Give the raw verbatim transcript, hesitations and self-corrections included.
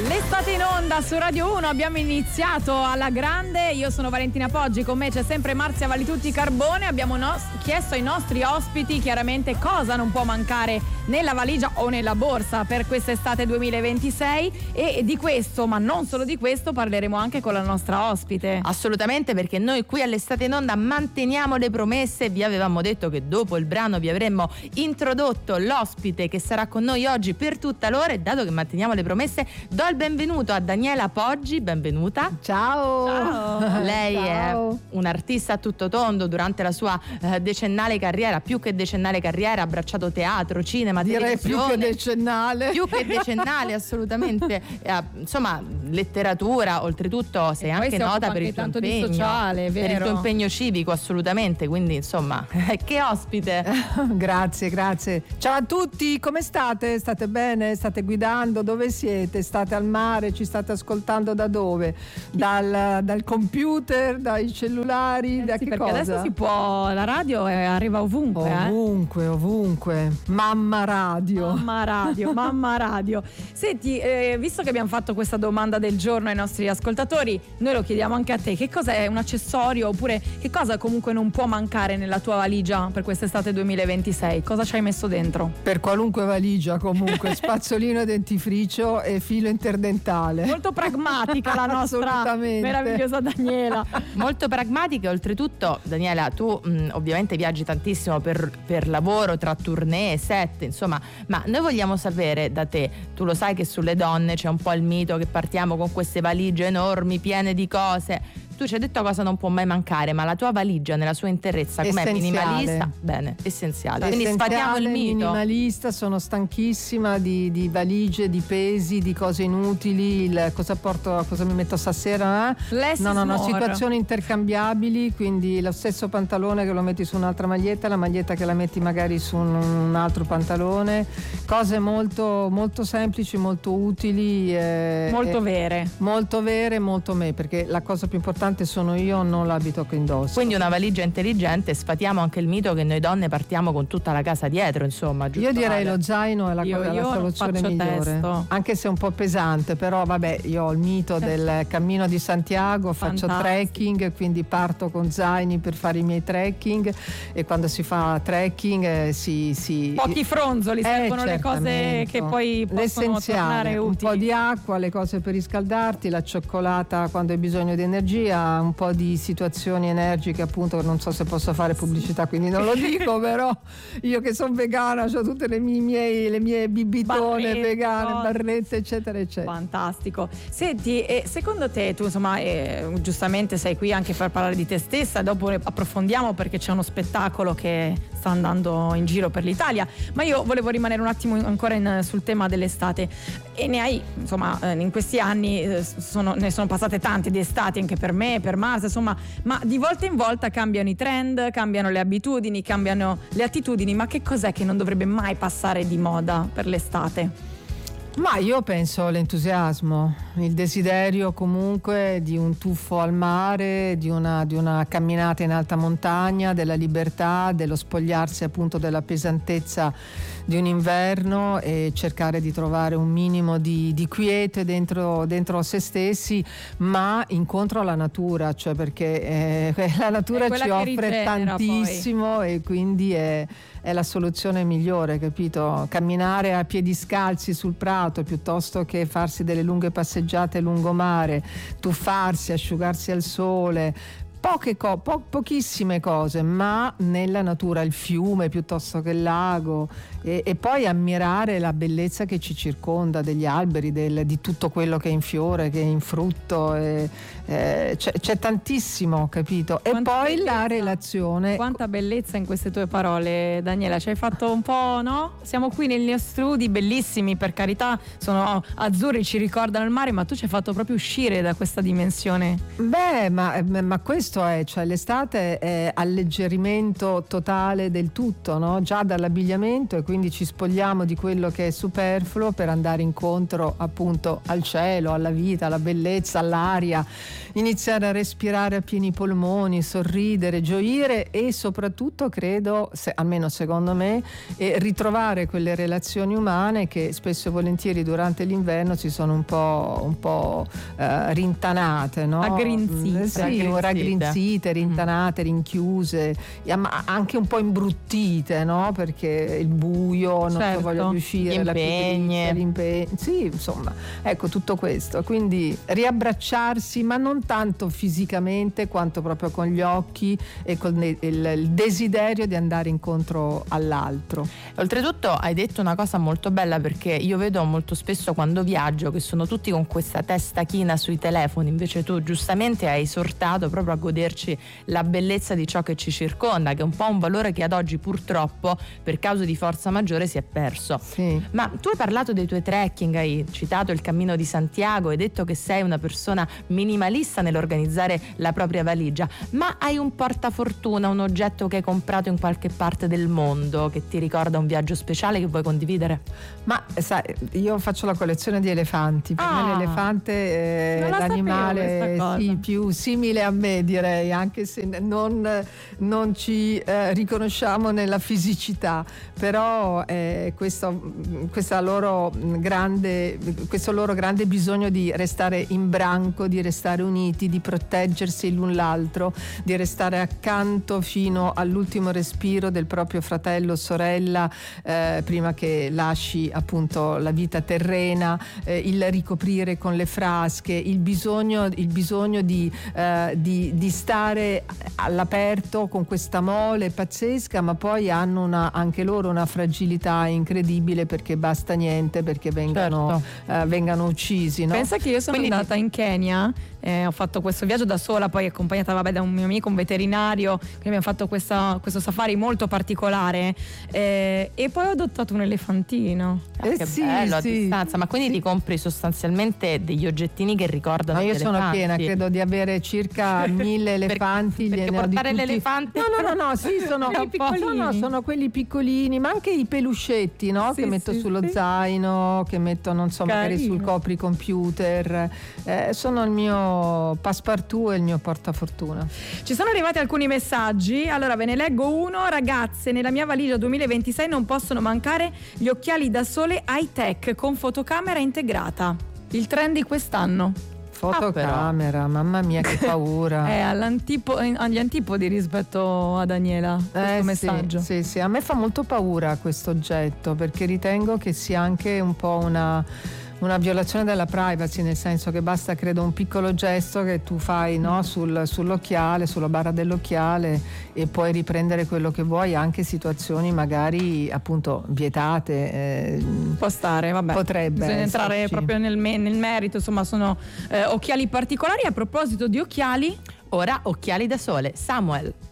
L'estate in onda su Radio uno, abbiamo iniziato alla grande. Io sono Valentina Poggi, con me c'è sempre Marzia Valitutti Carbone. Abbiamo nos- chiesto ai nostri ospiti chiaramente cosa non può mancare nella valigia o nella borsa per quest'estate duemilaventisei, e di questo, ma non solo di questo, parleremo anche con la nostra ospite. Assolutamente, perché noi qui all'Estate in onda manteniamo le promesse. Vi avevamo detto che dopo il brano vi avremmo introdotto l'ospite che sarà con noi oggi per tutta l'ora, e dato che manteniamo le promesse do il benvenuto a Daniela Poggi. Benvenuta. Ciao. Ciao. Lei Ciao. è un'artista a tutto tondo. Durante la sua eh, decennale carriera, più che decennale carriera, ha abbracciato teatro, cinema, Direi televisione. più che decennale. Più che decennale, assolutamente. Eh, insomma, letteratura, oltretutto sei E anche poi si nota occupa per il anche tuo tanto di impegno, sociale, per il vero? tuo impegno civico, assolutamente. Quindi, insomma, che ospite. Grazie, grazie. Ciao a tutti, come state? State bene? State guidando? Dove siete? State al mare? Ci state ascoltando da dove? Dal, dal computer, dai cellulari, Eh da sì, che perché cosa? adesso si può, la radio eh, arriva ovunque. eh. Ovunque, ovunque. Mamma radio. Mamma radio, mamma radio. Senti, eh, visto che abbiamo fatto questa domanda del giorno ai nostri ascoltatori, noi lo chiediamo anche a te: che cosa è un accessorio, oppure che cosa comunque non può mancare nella tua valigia per quest'estate duemilaventisei? Cosa ci hai messo dentro? Per qualunque valigia, comunque, spazzolino, dentifricio e filo interdentale. Molto pragmatica la nostra Assolutamente. meravigliosa Daniela. Molto pragmatica. Oltretutto, Daniela, tu mh, ovviamente viaggi tantissimo per, per lavoro, tra tournée, set, insomma, ma noi vogliamo sapere da te, tu lo sai che sulle donne c'è un po' il mito che partiamo con queste valigie enormi piene di cose. Tu ci hai detto cosa non può mai mancare, ma la tua valigia nella sua interezza com'è? Essenziale. Minimalista? Bene, essenziale. Quindi Essenziale, sfatiamo il mito. minimalista, sono stanchissima di, di valigie, di pesi, di cose inutili. Il, cosa porto, cosa mi metto stasera? Eh? Less No, no, no, is more. situazioni intercambiabili, quindi lo stesso pantalone che lo metti su un'altra maglietta, la maglietta che la metti magari su un, un altro pantalone, cose molto, molto semplici, molto utili. Eh, Molto eh, vere. Molto vere, molto me, perché la cosa più importante sono io, non l'abito che indosso. Quindi una valigia intelligente. Sfatiamo anche il mito che noi donne partiamo con tutta la casa dietro, insomma, giusto? Io direi Vale? lo zaino è la, Io- cosa- io la non soluzione faccio migliore, testo. anche se è un po' pesante, però vabbè, io ho il mito del cammino di Santiago, faccio Fantastico. trekking, quindi parto con zaini per fare i miei trekking, e quando si fa trekking eh, si, si Pochi fronzoli, Eh, servono le cose certamente. che poi possono L'essenziale, tornare un utili. po' di acqua, le cose per riscaldarti, la cioccolata quando hai bisogno di energia, un po' di situazioni energiche, appunto, che non so se posso fare pubblicità, quindi non lo dico, però io che sono vegana ho tutte le mie, miei, le mie bibitone Barrette, vegane, cose. barrette, eccetera eccetera. Fantastico. Senti, e secondo te, tu insomma eh, giustamente sei qui anche per parlare di te stessa, dopo approfondiamo perché c'è uno spettacolo che sta andando in giro per l'Italia, ma io volevo rimanere un attimo in- ancora in- sul tema dell'estate, e ne hai, insomma, eh, in questi anni eh, sono, ne sono passate tante di estati anche per me, per Marta, insomma, ma di volta in volta cambiano i trend, cambiano le abitudini, cambiano le attitudini, ma che cos'è che non dovrebbe mai passare di moda per l'estate? Ma io penso l'entusiasmo, il desiderio comunque di un tuffo al mare, di una, di una camminata in alta montagna, della libertà, dello spogliarsi appunto della pesantezza di un inverno e cercare di trovare un minimo di, di quiete dentro, dentro se stessi, ma incontro alla natura, cioè perché eh, la natura È quella ci che offre rigenera, tantissimo poi. e quindi è, è la soluzione migliore, capito? Camminare a piedi scalzi sul prato piuttosto che farsi delle lunghe passeggiate lungomare, tuffarsi, asciugarsi al sole. Poche co- po- pochissime cose, ma nella natura, il fiume piuttosto che il lago, e, e poi ammirare la bellezza che ci circonda, degli alberi, del, di tutto quello che è in fiore, che è in frutto, e, eh, c'è, c'è tantissimo, capito? E Quanta poi bellezza. la relazione. Quanta bellezza in queste tue parole, Daniela, ci hai fatto un po', no? Siamo qui nei nostri studi, bellissimi, per carità, sono azzurri, ci ricordano il mare, ma tu ci hai fatto proprio uscire da questa dimensione. Beh, ma, ma questo questo è, cioè l'estate è alleggerimento totale del tutto, no? Già dall'abbigliamento, e quindi ci spogliamo di quello che è superfluo per andare incontro appunto al cielo, alla vita, alla bellezza, all'aria, iniziare a respirare a pieni polmoni, sorridere, gioire e soprattutto credo, se, almeno secondo me, eh, ritrovare quelle relazioni umane che spesso e volentieri durante l'inverno si sono un po', un po' eh, rintanate, no? Aggrinzite. Sì, raggrinzite. raggrinzite, rintanate, rinchiuse, ma anche un po' imbruttite, no? Perché il buio, non Certo. so, voglio più uscire, Gli la impegni. pigrizia, gli impegni. Sì, insomma, ecco tutto questo. Quindi riabbracciarsi, ma non tanto fisicamente quanto proprio con gli occhi e con il, il desiderio di andare incontro all'altro. Oltretutto hai detto una cosa molto bella, perché io vedo molto spesso quando viaggio che sono tutti con questa testa china sui telefoni, invece tu giustamente hai esortato proprio a goderci la bellezza di ciò che ci circonda, che è un po' un valore che ad oggi purtroppo per causa di forza maggiore si è perso. Sì. Ma tu hai parlato dei tuoi trekking, hai citato il Cammino di Santiago, hai detto che sei una persona minimalista nell'organizzare la propria valigia, ma hai un portafortuna, un oggetto che hai comprato in qualche parte del mondo che ti ricorda un viaggio speciale che vuoi condividere? Ma sai, io faccio la collezione di elefanti, per Ah. me l'elefante è Non la sapevo l'animale questa cosa. sì, più simile a me, direi, anche se non, non ci eh, riconosciamo nella fisicità, però eh, questo, questa loro grande, questo loro grande bisogno di restare in branco, di restare uniti, di proteggersi l'un l'altro, di restare accanto fino all'ultimo respiro del proprio fratello o sorella eh, prima che lasci appunto la vita terrena, eh, il ricoprire con le frasche, il bisogno, il bisogno di, eh, di, di stare all'aperto con questa mole pazzesca, ma poi hanno una, anche loro una fragilità incredibile, perché basta niente perché vengano, Certo. eh, vengano uccisi, no? Pensa che io sono Quindi- andata in Kenya, eh, ho fatto questo viaggio da sola, poi accompagnata vabbè, da un mio amico, un veterinario, quindi abbiamo fatto questa, questo safari molto particolare, eh, e poi ho adottato un elefantino. Ah, Eh che sì, bello, a sì, distanza, ma quindi sì. ti compri sostanzialmente degli oggettini che ricordano No, io gli sono elefanti. piena, credo di avere circa mille elefanti. perché gliene ho di portare tutti- l'elefante- No, no, no, no, sì, sono, Quelli piccolini. no, no, sono quelli piccolini, ma anche i peluscetti, no? Sì, che metto sì, sullo sì. zaino, che metto, non so, magari Carino. sul copricomputer. Eh, sono il mio passepartout e il mio portafortuna. Ci sono arrivati alcuni messaggi, allora ve ne leggo uno. Ragazze, nella mia valigia duemilaventisei non possono mancare gli occhiali da sole high tech con fotocamera integrata. Il trend di quest'anno. Fotocamera, mamma mia che paura. È all'antipo- agli antipodi rispetto a Daniela questo Eh, messaggio. Sì, sì, sì, a me fa molto paura questo oggetto, perché ritengo che sia anche un po' una, una violazione della privacy, nel senso che basta, credo, un piccolo gesto che tu fai, no, sul, sull'occhiale, sulla barra dell'occhiale, e puoi riprendere quello che vuoi, anche situazioni magari appunto vietate. Eh, Può stare, vabbè. Potrebbe Bisogna entrare esserci. proprio nel, me- nel merito, insomma, sono eh, occhiali particolari. A proposito di occhiali, Ora occhiali da sole, Samuel.